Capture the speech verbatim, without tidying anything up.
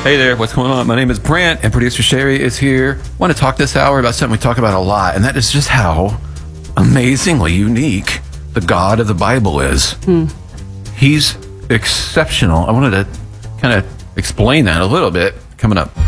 Hey there, what's going on? My name is Brant, and producer Sherry is here. I want to talk this hour about something we talk about a lot, and that is just how amazingly unique the God of the Bible is. Hmm. He's exceptional. I wanted to kind of explain that a little bit coming up.